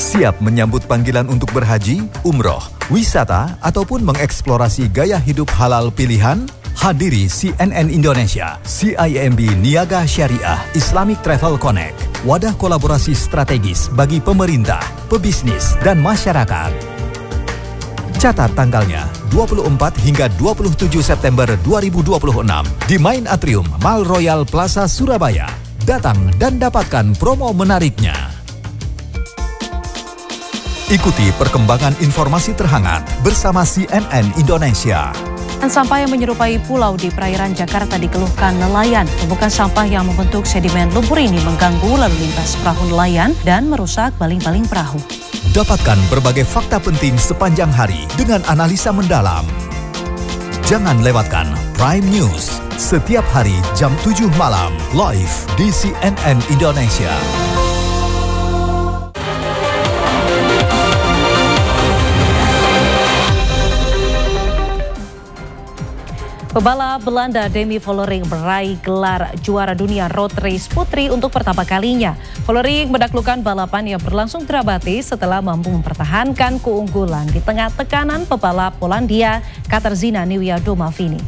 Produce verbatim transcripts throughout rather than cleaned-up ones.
Siap menyambut panggilan untuk berhaji, umroh, wisata, ataupun mengeksplorasi gaya hidup halal pilihan? Hadiri C N N Indonesia, C I M B Niaga Syariah Islamic Travel Connect, wadah kolaborasi strategis bagi pemerintah, pebisnis, dan masyarakat. Catat tanggalnya, dua puluh empat hingga dua puluh tujuh September dua ribu dua puluh enam di Main Atrium Mall Royal Plaza Surabaya. Datang dan dapatkan promo menariknya. Ikuti perkembangan informasi terhangat bersama C N N Indonesia. Sampah yang menyerupai pulau di perairan Jakarta dikeluhkan nelayan. Tumpukan sampah yang membentuk sedimen lumpur ini mengganggu lalu lintas perahu nelayan dan merusak baling-baling perahu. Dapatkan berbagai fakta penting sepanjang hari dengan analisa mendalam. Jangan lewatkan Prime News setiap hari jam tujuh malam live di C N N Indonesia. Pebalap Belanda Demi Vollering meraih gelar juara dunia road race putri untuk pertama kalinya. Vollering menaklukkan balapan yang berlangsung dramatis setelah mampu mempertahankan keunggulan di tengah tekanan pebalap Polandia Katarzyna Niewiadoma-Vini.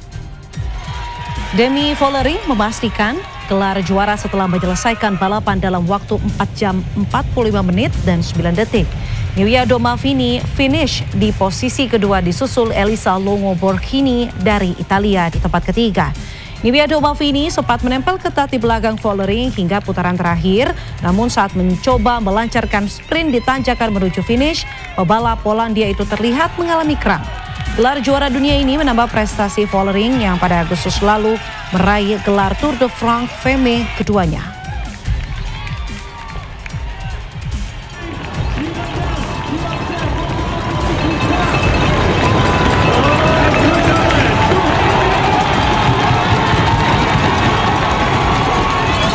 Demi Vollering memastikan gelar juara setelah menyelesaikan balapan dalam waktu empat jam empat puluh lima menit dan sembilan detik. Niewiadoma-Vini finish di posisi kedua disusul Elisa Longo Borghini dari Italia di tempat ketiga. Niewiadoma-Vini sempat menempel ketat di belakang Vollering hingga putaran terakhir, namun saat mencoba melancarkan sprint di tanjakan menuju finish, pebalap Polandia itu terlihat mengalami kram. Gelar juara dunia ini menambah prestasi Vollering yang pada Agustus lalu meraih gelar Tour de France Femme keduanya.